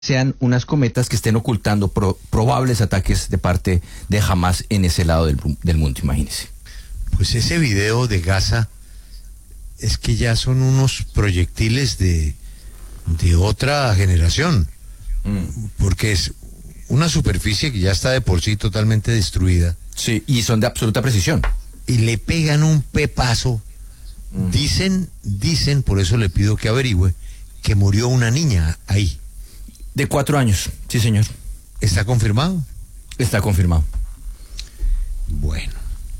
sean unas cometas que estén ocultando probables ataques de parte de Hamas en ese lado del mundo, imagínense. Pues ese video de Gaza es que ya son unos proyectiles de otra generación, porque es una superficie que ya está de por sí totalmente destruida. Sí, y son de absoluta precisión. Y le pegan un pepazo. Dicen, por eso le pido que averigüe, que murió una niña ahí. De 4 años, sí señor. ¿Está confirmado? Está confirmado. Bueno.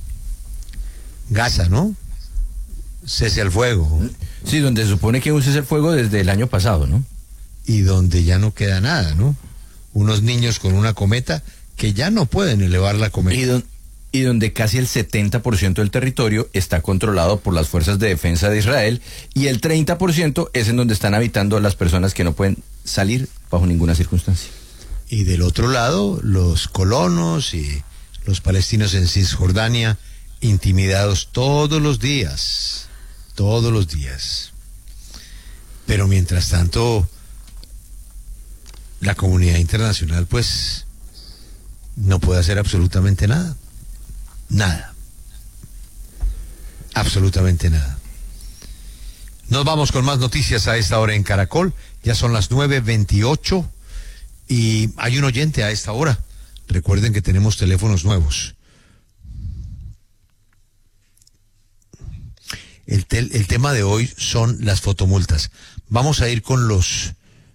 Gaza, ¿no? Cese al fuego. Sí, donde se supone que un cese al fuego desde el año pasado, ¿no? Y donde ya no queda nada, ¿no? Unos niños con una cometa que ya no pueden elevar la cometa. Y donde casi el 70% del territorio está controlado por las fuerzas de defensa de Israel, y el 30% es en donde están habitando las personas que no pueden salir bajo ninguna circunstancia. Y del otro lado, los colonos y los palestinos en Cisjordania, intimidados todos los días. Pero mientras tanto, la comunidad internacional pues no puede hacer absolutamente nada. Nada. Absolutamente nada. Nos vamos con más noticias a esta hora en Caracol. Ya son las 9:28 y hay un oyente a esta hora. Recuerden que tenemos teléfonos nuevos. El tema de hoy son las fotomultas. Vamos a ir con los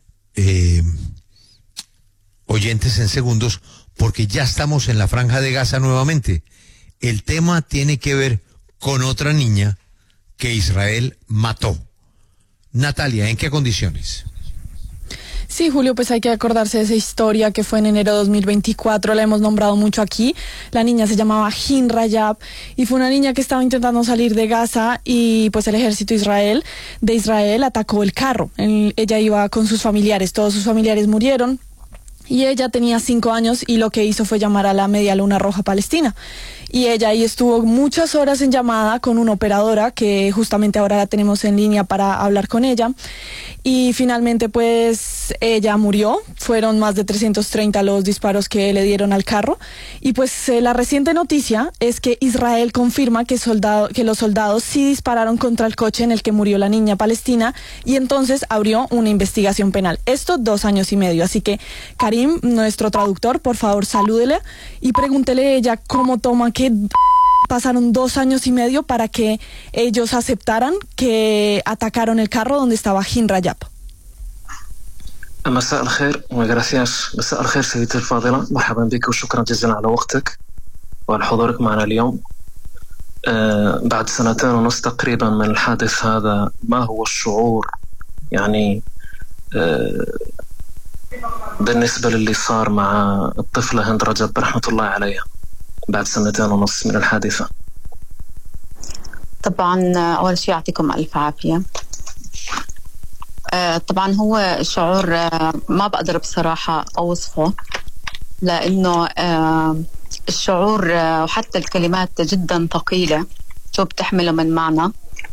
oyentes en segundos, porque ya estamos en la Franja de Gaza nuevamente. El tema tiene que ver con otra niña que Israel mató. Natalia, ¿en qué condiciones? Sí, Julio, pues hay que acordarse de esa historia que fue en enero de 2024, la hemos nombrado mucho aquí. La niña se llamaba Hin Rajab y fue una niña que estaba intentando salir de Gaza, y pues el ejército de Israel atacó el carro. Ella iba con sus familiares, todos sus familiares murieron. Y ella tenía 5 años y lo que hizo fue llamar a la Media Luna Roja Palestina. Y ella ahí estuvo muchas horas en llamada con una operadora que justamente ahora la tenemos en línea para hablar con ella. Y finalmente pues ella murió. Fueron más de 330 los disparos que le dieron al carro. Y pues la reciente noticia es que Israel confirma que los soldados sí dispararon contra el coche en el que murió la niña palestina, y entonces abrió una investigación penal. Esto 2 años y medio. Así que Karim, nuestro traductor, por favor salúdele y pregúntele a ella cómo toma que pasaron 2 años y medio para que ellos aceptaran que atacaron el carro donde estaba Hin Rajab. مساء الخير وgracias. مساء الخير سيدتي الفاضلة، مرحبا بك وشكرا جزيلا على وقتك وعلى حضورك معنا اليوم. بعد 2.5 تقريبا من الحادث هذا، ما هو الشعور يعني بالنسبة للي صار مع الطفلة هند رجب رحمة الله عليها بعد 2.5 من الحادثة؟ طبعا أول شيء يعطيكم ألف عافية. طبعا هو شعور ما بقدر بصراحة أوصفه، لأنه الشعور وحتى الكلمات جدا ثقيلة شو بتحمله من معنى.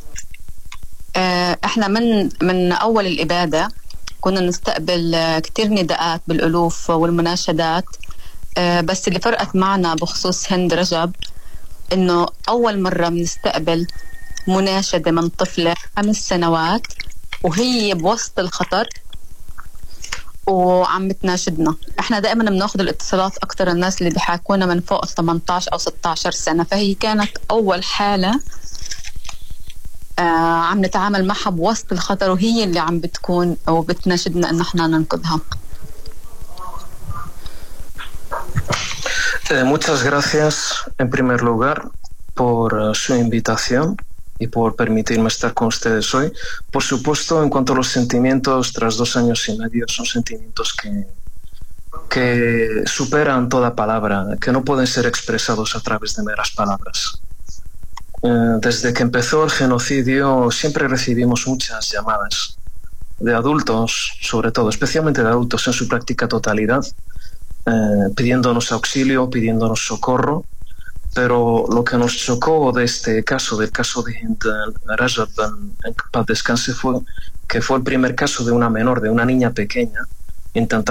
احنا من أول الإبادة كنا نستقبل كتير نداءات بالألوف والمناشدات، بس اللي فرقت معنا بخصوص هند رجب إنه أول مرة بنستقبل مناشدة من طفلة 5 سنوات وهي بوسط الخطر وعم بتناشدنا. احنا دائما بناخذ الاتصالات اكثر الناس اللي بيحاكونا من فوق 18 او 16 سنة، فهي كانت اول حالة عم نتعامل معها بوسط الخطر، وهي اللي عم بتكون وبتناشدنا ان احنا ننقذها. Muchas gracias en primer lugar por su invitación y por permitirme estar con ustedes hoy. Por supuesto, en cuanto a los sentimientos, tras 2 años y medio, son sentimientos que superan toda palabra, que no pueden ser expresados a través de meras palabras. Desde que empezó el genocidio siempre recibimos muchas llamadas de adultos, sobre todo, especialmente de adultos en su práctica totalidad, pidiéndonos auxilio, pidiéndonos socorro. Pero lo que nos chocó de este caso, del caso de Hind Rajab, en paz descanse, fue que fue el primer caso de una menor, de una niña pequeña, intentar